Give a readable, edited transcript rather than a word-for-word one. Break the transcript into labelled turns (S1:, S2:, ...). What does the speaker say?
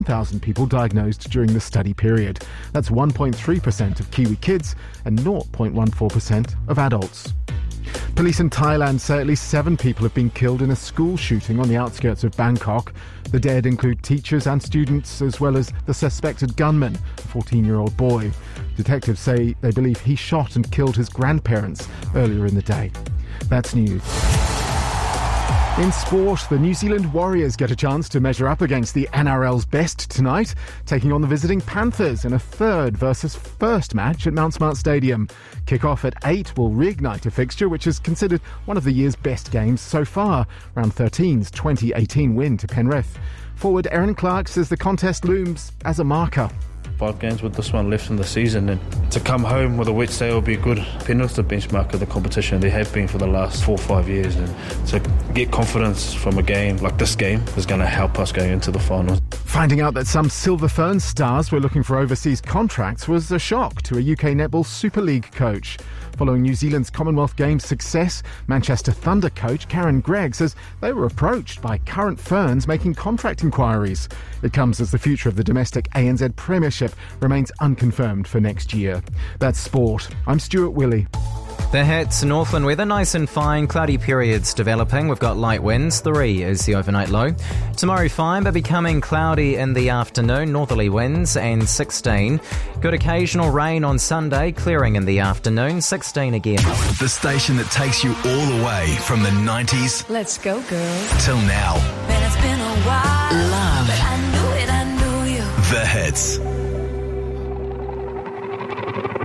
S1: 1,000 people diagnosed during the study period. That's 1.3% of Kiwi kids and 0.14% of adults. Police in Thailand say at least 7 people have been killed in a school shooting on the outskirts of Bangkok. The dead include teachers and students, as well as the suspected gunman, a 14-year-old boy. Detectives say they believe he shot and killed his grandparents earlier in the day. That's news. In sport, the New Zealand Warriors get a chance to measure up against the NRL's best tonight, taking on the visiting Panthers in a third versus first match at Mount Smart Stadium. Kick-off at 8 will reignite a fixture which is considered one of the year's best games so far, Round 13's 2018 win to Penrith. Forward Erin Clark says the contest looms as a marker.
S2: 5 games with this one left in the season, and to come home with a wet day will be good. Penrith's the benchmark of the competition. They have been for the last 4 or 5 years, and to get confidence from a game like this game is going to help us going into the finals.
S1: Finding out that some Silver Ferns stars were looking for overseas contracts was a shock to a UK Netball Super League coach. Following New Zealand's Commonwealth Games success, Manchester Thunder coach Karen Gregg says they were approached by current Ferns making contract inquiries. It comes as the future of the domestic ANZ Premiership remains unconfirmed for next year. That's sport. I'm Stuart Willey.
S3: The Hits, Northland weather, nice and fine, cloudy periods developing. We've got light winds, 3 is the overnight low. Tomorrow 5, but becoming cloudy in the afternoon, northerly winds, and 16. Good occasional rain on Sunday, clearing in the afternoon, 16 again.
S4: The station that takes you all the way from the 90s.
S5: Let's go, girls.
S4: Till now.
S5: Man, it's been a while.
S4: Love.
S5: But I knew you.
S4: The Hits.